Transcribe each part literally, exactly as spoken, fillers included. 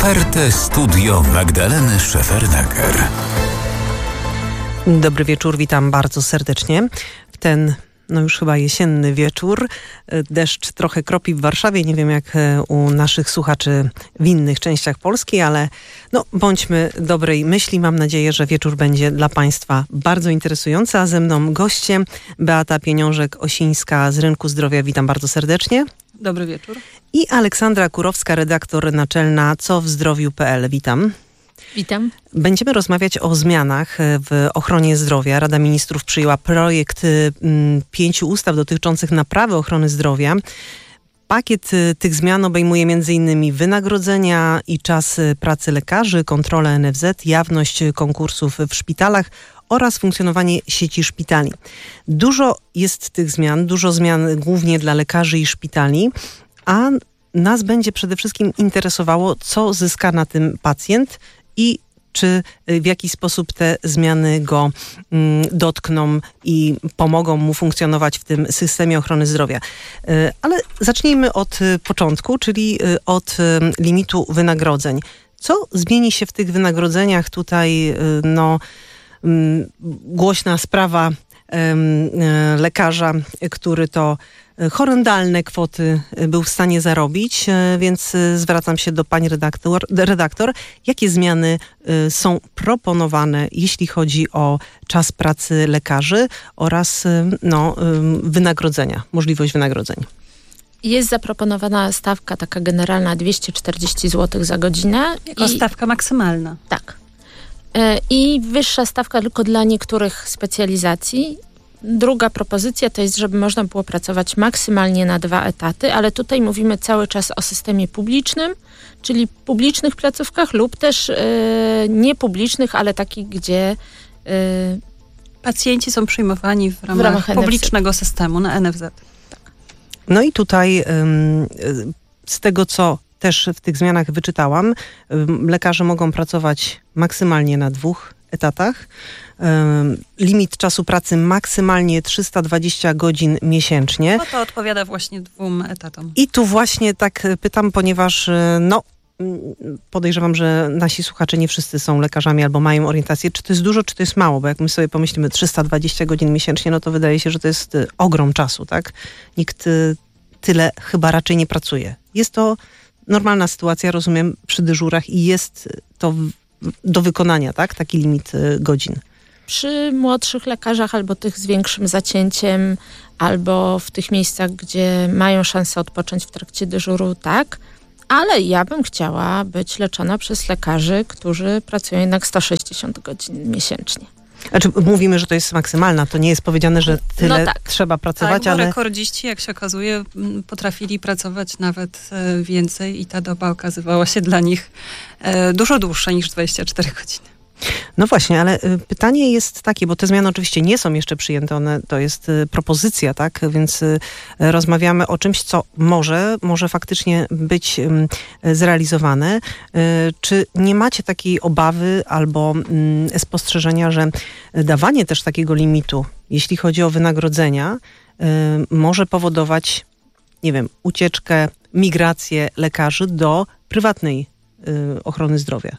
Ofertę Studio Magdaleny Szefernaker. Dobry wieczór, witam bardzo serdecznie w ten, no już chyba jesienny wieczór. Deszcz trochę kropi w Warszawie, nie wiem jak u naszych słuchaczy w innych częściach Polski, ale no bądźmy dobrej myśli. Mam nadzieję, że wieczór będzie dla Państwa bardzo interesujący, a ze mną goście Beata Pieniążek-Osińska z Rynku Zdrowia. Witam bardzo serdecznie. Dobry wieczór. I Aleksandra Kurowska, redaktor naczelna co w zdrowiu kropka p l. Witam. Witam. Będziemy rozmawiać o zmianach w ochronie zdrowia. Rada Ministrów przyjęła projekt m, pięciu ustaw dotyczących naprawy ochrony zdrowia. Pakiet tych zmian obejmuje m in wynagrodzenia i czas pracy lekarzy, kontrolę N F Z, jawność konkursów w szpitalach oraz funkcjonowanie sieci szpitali. Dużo jest tych zmian, dużo zmian głównie dla lekarzy i szpitali, a nas będzie przede wszystkim interesowało, co zyska na tym pacjent i czy w jakiś sposób te zmiany go mm, dotkną i pomogą mu funkcjonować w tym systemie ochrony zdrowia. Y, ale zacznijmy od y, początku, czyli y, od y, limitu wynagrodzeń. Co zmieni się w tych wynagrodzeniach? Tutaj y, no, y, głośna sprawa y, y, lekarza, który to horrendalne kwoty był w stanie zarobić, więc zwracam się do pani redaktor. redaktor. Jakie zmiany są proponowane, jeśli chodzi o czas pracy lekarzy oraz no, wynagrodzenia, możliwość wynagrodzeń? Jest zaproponowana stawka taka generalna dwieście czterdzieści złotych za godzinę. Jako i, stawka maksymalna. Tak. I wyższa stawka tylko dla niektórych specjalizacji. Druga propozycja to jest, żeby można było pracować maksymalnie na dwa etaty, ale tutaj mówimy cały czas o systemie publicznym, czyli publicznych placówkach lub też yy, niepublicznych, ale takich, gdzie yy, pacjenci są przyjmowani w ramach, w ramach publicznego N F Z. Systemu na N F Z. Tak. No i tutaj ym, z tego, co też w tych zmianach wyczytałam, ym, lekarze mogą pracować maksymalnie na dwóch etatach. Limit czasu pracy maksymalnie trzysta dwadzieścia godzin miesięcznie. No to odpowiada właśnie dwóm etatom. I tu właśnie tak pytam, ponieważ no podejrzewam, że nasi słuchacze nie wszyscy są lekarzami albo mają orientację, czy to jest dużo, czy to jest mało, bo jak my sobie pomyślimy trzysta dwadzieścia godzin miesięcznie, no to wydaje się, że to jest ogrom czasu, tak? Nikt tyle chyba raczej nie pracuje. Jest to normalna sytuacja, rozumiem, przy dyżurach i jest to do wykonania, tak? Taki limit godzin. Przy młodszych lekarzach albo tych z większym zacięciem, albo w tych miejscach, gdzie mają szansę odpocząć w trakcie dyżuru, tak. Ale ja bym chciała być leczona przez lekarzy, którzy pracują jednak sto sześćdziesiąt godzin miesięcznie. Znaczy, mówimy, że to jest maksymalna. To nie jest powiedziane, że tyle no tak. trzeba pracować, tak, ale... rekordziści, jak się okazuje, potrafili pracować nawet więcej i ta doba okazywała się dla nich dużo dłuższa niż dwadzieścia cztery godziny. No właśnie, ale pytanie jest takie, bo te zmiany oczywiście nie są jeszcze przyjęte, one, to jest propozycja, tak? Więc rozmawiamy o czymś, co może, może faktycznie być zrealizowane. Czy nie macie takiej obawy albo spostrzeżenia, że dawanie też takiego limitu, jeśli chodzi o wynagrodzenia, może powodować, nie wiem, ucieczkę, migrację lekarzy do prywatnej ochrony zdrowia?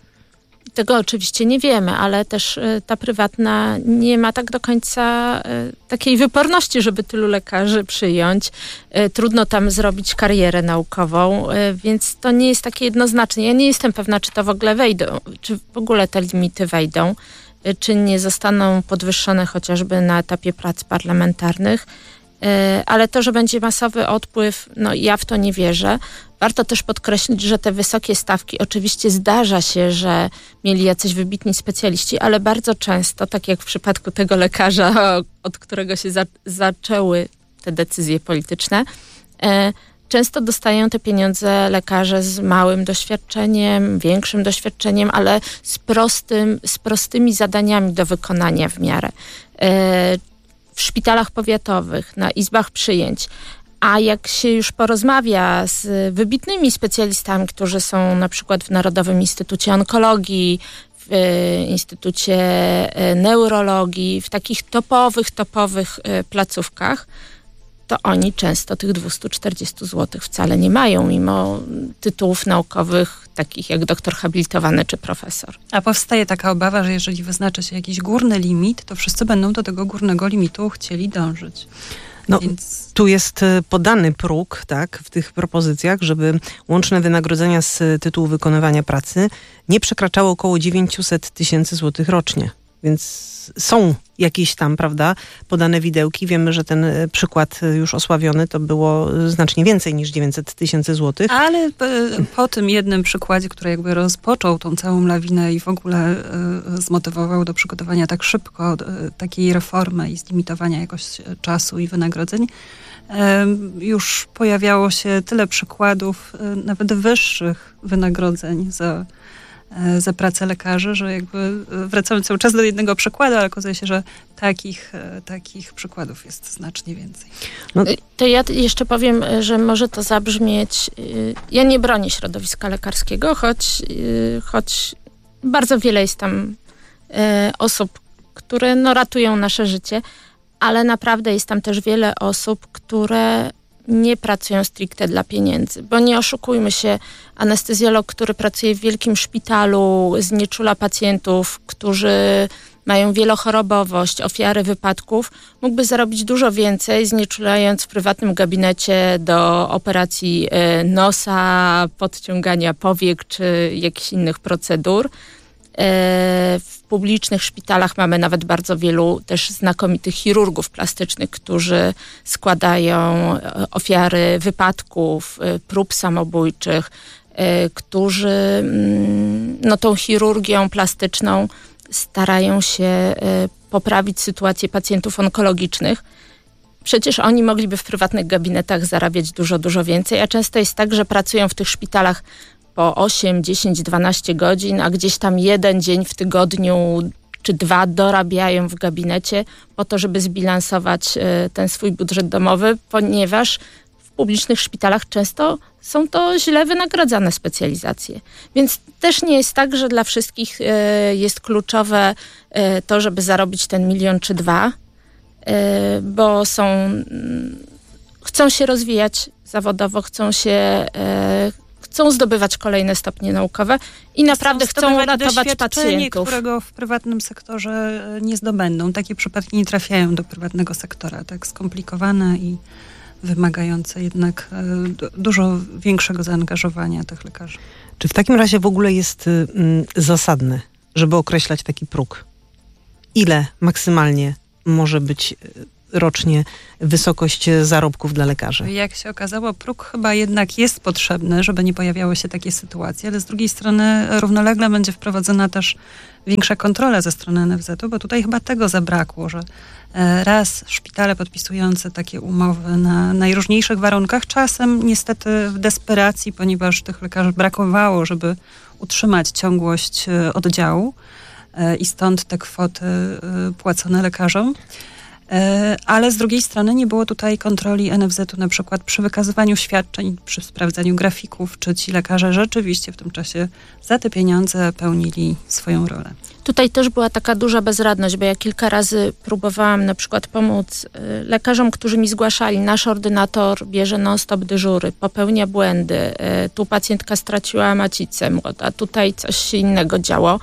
Tego oczywiście nie wiemy, ale też y, ta prywatna nie ma tak do końca y, takiej wyporności, żeby tylu lekarzy przyjąć. Y, trudno tam zrobić karierę naukową, y, więc to nie jest takie jednoznaczne. Ja nie jestem pewna, czy to w ogóle wejdą, czy w ogóle te limity wejdą, y, czy nie zostaną podwyższone chociażby na etapie prac parlamentarnych. Ale to, że będzie masowy odpływ, no ja w to nie wierzę. Warto też podkreślić, że te wysokie stawki, oczywiście zdarza się, że mieli jacyś wybitni specjaliści, ale bardzo często, tak jak w przypadku tego lekarza, od którego się za, zaczęły te decyzje polityczne, e, często dostają te pieniądze lekarze z małym doświadczeniem, większym doświadczeniem, ale z, prostym, z prostymi zadaniami do wykonania w miarę. E, w szpitalach powiatowych, na izbach przyjęć. A jak się już porozmawia z wybitnymi specjalistami, którzy są na przykład w Narodowym Instytucie Onkologii, w Instytucie Neurologii, w takich topowych, topowych placówkach, to oni często tych dwieście czterdzieści złotych wcale nie mają, mimo tytułów naukowych takich jak doktor habilitowany czy profesor. A powstaje taka obawa, że jeżeli wyznaczy się jakiś górny limit, to wszyscy będą do tego górnego limitu chcieli dążyć. No, Więc... tu jest podany próg, tak, w tych propozycjach, żeby łączne wynagrodzenia z tytułu wykonywania pracy nie przekraczało około dziewięćset tysięcy złotych rocznie. Więc są jakieś tam, prawda, podane widełki. Wiemy, że ten przykład już osławiony to było znacznie więcej niż dziewięćset tysięcy złotych. Ale po tym jednym przykładzie, który jakby rozpoczął tą całą lawinę i w ogóle zmotywował do przygotowania tak szybko takiej reformy i zlimitowania jakoś czasu i wynagrodzeń, już pojawiało się tyle przykładów nawet wyższych wynagrodzeń za za pracę lekarzy, że jakby wracamy cały czas do jednego przykładu, ale okazuje się, że takich, takich przykładów jest znacznie więcej. No. To ja jeszcze powiem, że może to zabrzmieć... Ja nie bronię środowiska lekarskiego, choć, choć bardzo wiele jest tam osób, które no, ratują nasze życie, ale naprawdę jest tam też wiele osób, które nie pracują stricte dla pieniędzy, bo nie oszukujmy się, anestezjolog, który pracuje w wielkim szpitalu, znieczula pacjentów, którzy mają wielochorobowość, ofiary wypadków, mógłby zarobić dużo więcej, znieczulając w prywatnym gabinecie do operacji nosa, podciągania powiek czy jakichś innych procedur. W publicznych szpitalach mamy nawet bardzo wielu też znakomitych chirurgów plastycznych, którzy składają ofiary wypadków, prób samobójczych, którzy no, tą chirurgią plastyczną starają się poprawić sytuację pacjentów onkologicznych. Przecież oni mogliby w prywatnych gabinetach zarabiać dużo, dużo więcej, a często jest tak, że pracują w tych szpitalach po osiem, dziesięć, dwanaście godzin, a gdzieś tam jeden dzień w tygodniu czy dwa dorabiają w gabinecie po to, żeby zbilansować ten swój budżet domowy, ponieważ w publicznych szpitalach często są to źle wynagradzane specjalizacje. Więc też nie jest tak, że dla wszystkich jest kluczowe to, żeby zarobić ten milion czy dwa, bo są, chcą się rozwijać zawodowo, chcą się chcą zdobywać kolejne stopnie naukowe i naprawdę chcą, chcą ratować pacjentów. Którego w prywatnym sektorze nie zdobędą. Takie przypadki nie trafiają do prywatnego sektora. Tak skomplikowane i wymagające jednak dużo większego zaangażowania tych lekarzy. Czy w takim razie w ogóle jest y, zasadne, żeby określać taki próg? Ile maksymalnie może być rocznie wysokość zarobków dla lekarzy? Jak się okazało, próg chyba jednak jest potrzebny, żeby nie pojawiały się takie sytuacje, ale z drugiej strony równolegle będzie wprowadzona też większa kontrola ze strony N F Z-u, bo tutaj chyba tego zabrakło, że raz szpitale podpisujące takie umowy na najróżniejszych warunkach, czasem niestety w desperacji, ponieważ tych lekarzy brakowało, żeby utrzymać ciągłość oddziału i stąd te kwoty płacone lekarzom. Ale z drugiej strony nie było tutaj kontroli N F Z-u na przykład przy wykazywaniu świadczeń, przy sprawdzaniu grafików, czy ci lekarze rzeczywiście w tym czasie za te pieniądze pełnili swoją rolę. Tutaj też była taka duża bezradność, bo ja kilka razy próbowałam na przykład pomóc lekarzom, którzy mi zgłaszali, nasz ordynator bierze non-stop dyżury, popełnia błędy, tu pacjentka straciła macicę młoda, tutaj coś się innego działo.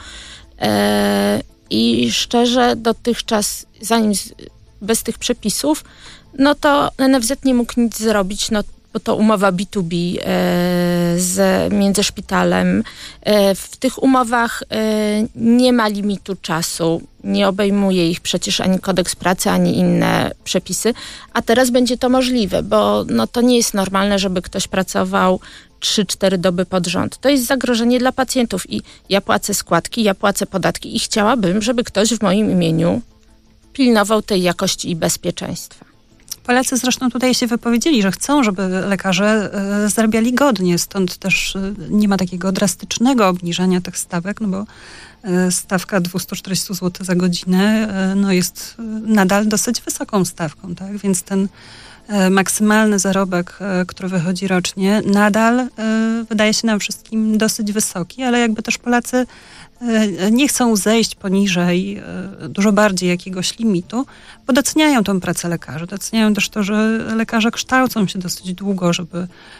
I szczerze dotychczas, zanim bez tych przepisów, no to N F Z nie mógł nic zrobić, no bo to umowa B dwa B e, z, między szpitalem. E, w tych umowach e, nie ma limitu czasu, nie obejmuje ich przecież ani kodeks pracy, ani inne przepisy, a teraz będzie to możliwe, bo no, to nie jest normalne, żeby ktoś pracował trzy cztery doby pod rząd. To jest zagrożenie dla pacjentów i ja płacę składki, ja płacę podatki i chciałabym, żeby ktoś w moim imieniu pilnował tej jakości i bezpieczeństwa. Polacy zresztą tutaj się wypowiedzieli, że chcą, żeby lekarze e, zarabiali godnie, stąd też e, nie ma takiego drastycznego obniżania tych stawek, no bo e, stawka dwieście czterdzieści złotych za godzinę e, no jest nadal dosyć wysoką stawką, tak? Więc ten e, maksymalny zarobek, e, który wychodzi rocznie, nadal e, wydaje się nam wszystkim dosyć wysoki, ale jakby też Polacy nie chcą zejść poniżej dużo bardziej jakiegoś limitu, bo doceniają tą pracę lekarzy. Doceniają też to, że lekarze kształcą się dosyć długo, żeby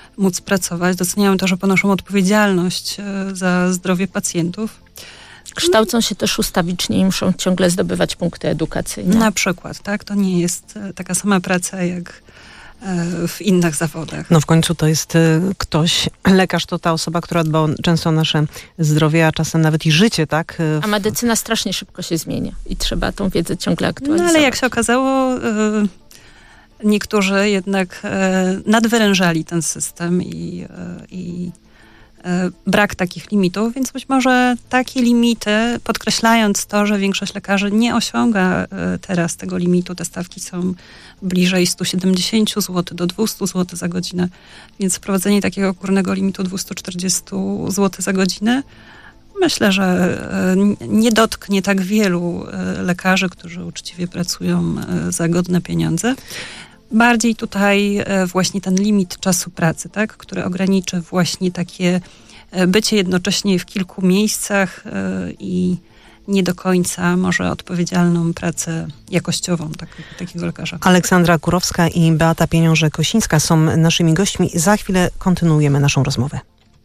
móc pracować, doceniają to, że ponoszą odpowiedzialność za zdrowie pacjentów. Kształcą się też ustawicznie i muszą ciągle zdobywać punkty edukacyjne. Na przykład, tak? To nie jest taka sama praca jak w innych zawodach. No w końcu to jest ktoś, lekarz to ta osoba, która dba często o nasze zdrowie, a czasem nawet i życie, tak? A medycyna strasznie szybko się zmienia i trzeba tą wiedzę ciągle aktualizować. No ale jak się okazało, niektórzy jednak nadwyrężali ten system i, i brak takich limitów, więc być może takie limity, podkreślając to, że większość lekarzy nie osiąga teraz tego limitu, te stawki są bliżej sto siedemdziesiąt złotych do dwieście złotych za godzinę, więc wprowadzenie takiego górnego limitu dwieście czterdzieści złotych za godzinę myślę, że nie dotknie tak wielu lekarzy, którzy uczciwie pracują za godne pieniądze. Bardziej tutaj właśnie ten limit czasu pracy, tak, który ograniczy właśnie takie bycie jednocześnie w kilku miejscach i nie do końca może odpowiedzialną pracę jakościową tak, takiego lekarza. Aleksandra Kurowska i Beata Pieniążek-Kosińska są naszymi gośćmi. Za chwilę kontynuujemy naszą rozmowę.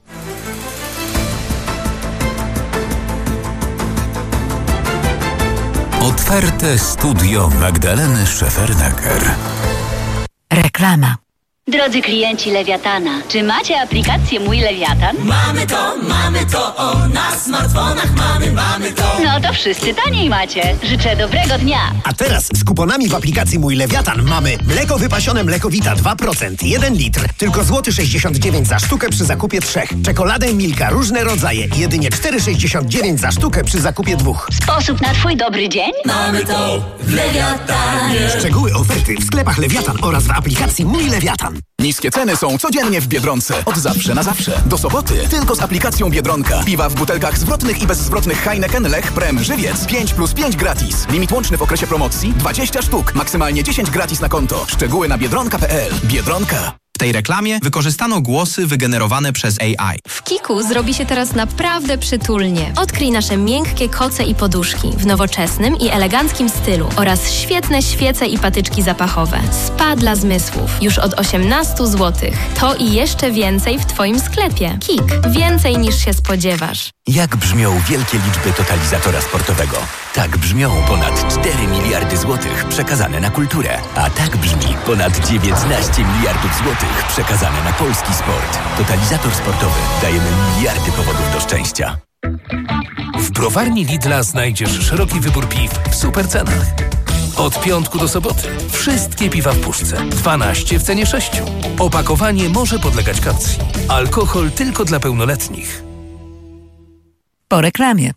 Otwarte studio Magdaleny Szefernaker. Reklama. Drodzy klienci Lewiatana, czy macie aplikację Mój Lewiatan? Mamy to, mamy to, o, na smartfonach mamy, mamy to. No to wszyscy taniej macie. Życzę dobrego dnia. A teraz z kuponami w aplikacji Mój Lewiatan mamy mleko wypasione Mlekowita dwa procent, jeden litr, tylko złoty sześćdziesiąt dziewięć za sztukę przy zakupie trzech. Czekoladę Milka, różne rodzaje, jedynie cztery sześćdziesiąt dziewięć za sztukę przy zakupie dwóch. Sposób na twój dobry dzień? Mamy to w Lewiatanie. Szczegóły oferty w sklepach Lewiatan oraz w aplikacji Mój Lewiatan. Niskie ceny są codziennie w Biedronce. Od zawsze na zawsze. Do soboty tylko z aplikacją Biedronka. Piwa w butelkach zwrotnych i bezzwrotnych Heineken, Lech, Prem, Żywiec. pięć plus pięć gratis. Limit łączny w okresie promocji dwadzieścia sztuk. Maksymalnie dziesięć gratis na konto. Szczegóły na biedronka kropka p l. Biedronka. W tej reklamie wykorzystano głosy wygenerowane przez A I. W Kiku zrobi się teraz naprawdę przytulnie. Odkryj nasze miękkie koce i poduszki w nowoczesnym i eleganckim stylu oraz świetne świece i patyczki zapachowe. Spa dla zmysłów już od osiemnaście złotych. To i jeszcze więcej w Twoim sklepie. Kik. Więcej niż się spodziewasz. Jak brzmią wielkie liczby totalizatora sportowego? Tak brzmią ponad cztery miliardy złotych przekazane na kulturę. A tak brzmi ponad dziewiętnaście miliardów złotych przekazane na polski sport. Totalizator sportowy. Dajemy miliardy powodów do szczęścia. W browarni Lidla znajdziesz szeroki wybór piw w super cenach. Od piątku do soboty wszystkie piwa w puszce. dwanaście w cenie sześciu. Opakowanie może podlegać kaucji. Alkohol tylko dla pełnoletnich. Po reklamie.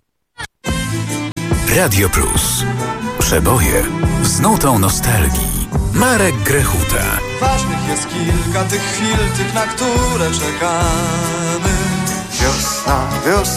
Radio Plus. Przeboje z nutą nostalgii. Marek Grechuta. Ważnych jest kilka tych chwil, tych, na które czekamy. Wiosna, wiosna.